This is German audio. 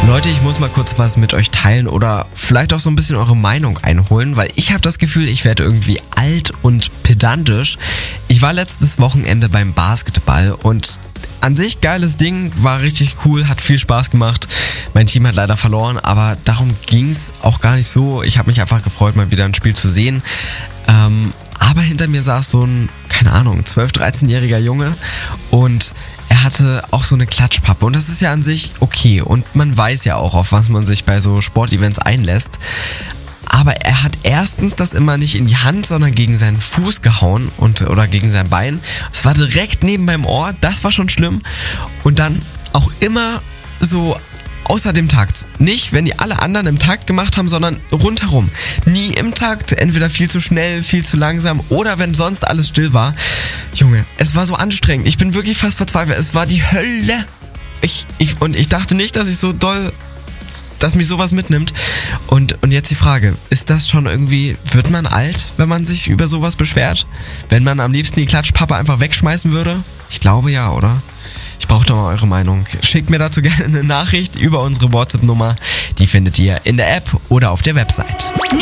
Leute, ich muss mal kurz was mit euch teilen oder vielleicht auch so ein bisschen eure Meinung einholen, weil ich habe das Gefühl, ich werde irgendwie alt und pedantisch. Ich war letztes Wochenende beim Basketball und an sich geiles Ding, war richtig cool, hat viel Spaß gemacht. Mein Team hat leider verloren, aber darum ging's auch gar nicht so. Ich habe mich einfach gefreut, mal wieder ein Spiel zu sehen. Aber hinter mir saß so ein, keine Ahnung, 12-, 13-jähriger Junge und er hatte auch so eine Klatschpappe und das ist ja an sich okay und man weiß ja auch, auf was man sich bei so Sportevents einlässt. Aber er hat erstens das immer nicht in die Hand, sondern gegen seinen Fuß gehauen oder gegen sein Bein. Es war direkt neben meinem Ohr, das war schon schlimm. Und dann auch immer so außer dem Takt. Nicht, wenn die alle anderen im Takt gemacht haben, sondern rundherum. Nie im Takt, entweder viel zu schnell, viel zu langsam oder wenn sonst alles still war. Junge, es war so anstrengend. Ich bin wirklich fast verzweifelt. Es war die Hölle. Ich dachte nicht, dass mich sowas mitnimmt. Und jetzt die Frage, ist das schon irgendwie, wird man alt, wenn man sich über sowas beschwert? Wenn man am liebsten die Klatschpappe einfach wegschmeißen würde? Ich glaube ja, oder? Ich brauche doch mal eure Meinung. Schickt mir dazu gerne eine Nachricht über unsere WhatsApp-Nummer. Die findet ihr in der App oder auf der Website.